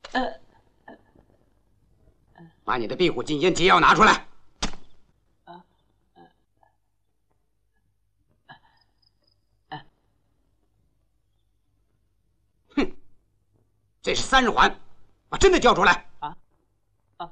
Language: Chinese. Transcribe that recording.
把你的庇护禁烟解药拿出来。哼，这是30环，把真的交出来。